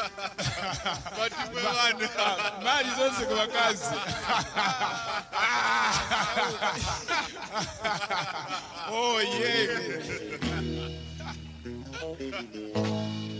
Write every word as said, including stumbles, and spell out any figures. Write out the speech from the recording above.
Batimwe bana. Mali zonse ku bakazi. Oh yeah.